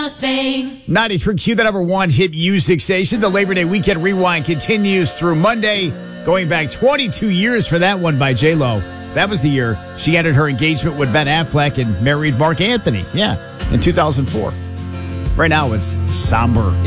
thing. 93Q, the number one hit music station. The Labor Day weekend rewind continues through Monday, going back 22 years for that one by J-Lo. That was the year she ended her engagement with Ben Affleck and married Mark Anthony. Yeah, in 2004. Right now, it's somber.